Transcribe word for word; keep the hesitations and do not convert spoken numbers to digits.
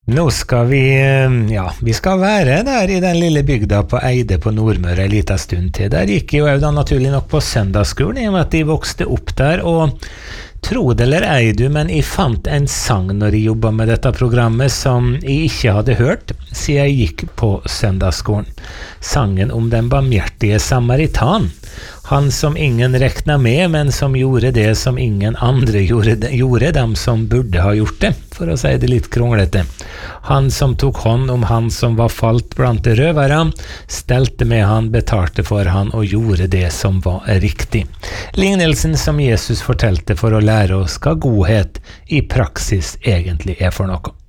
Nå skal vi, ja, vi skal være der i den lille bygda på Eide på Nordmøre en liten stund til. Der gikk jeg jo da naturlig nok på søndagsskolen, i og med at de vokste opp der, og tro det eller ei du, men jeg fant en sang når jeg jobbet med dette programmet som jeg ikke hadde hørt siden jeg gikk på søndagsskolen. Sangen om den barmhjertige samaritan. Han som ingen rekna med, men som gjorde det som ingen andre gjorde, gjorde dem som burde ha gjort det, for å si det litt kronglete. Han som tok hånd om han som var falt blant røvere, stelte med han, betalte for han og gjorde det som var riktig. Lignelsen som Jesus fortalte for å lære oss hva godhet i praksis egentlig er for noe.